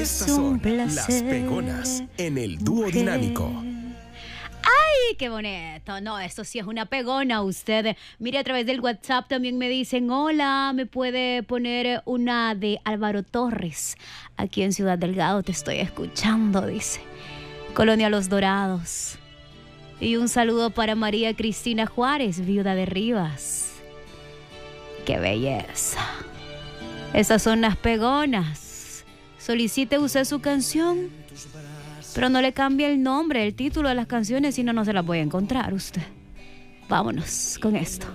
Estas son las pegonas en el dúo dinámico. ¡Ay, qué bonito! No, esto sí es una pegona usted. Mire, a través del WhatsApp también me dicen, hola, ¿me puede poner una de Álvaro Torres? Aquí en Ciudad Delgado te estoy escuchando, dice. Colonia Los Dorados. Y un saludo para María Cristina Juárez, viuda de Rivas. ¡Qué belleza! Esas son las pegonas. Solicite usted su canción, pero no le cambie el nombre, el título de las canciones, si no, no se las voy a encontrar usted. Vámonos con esto.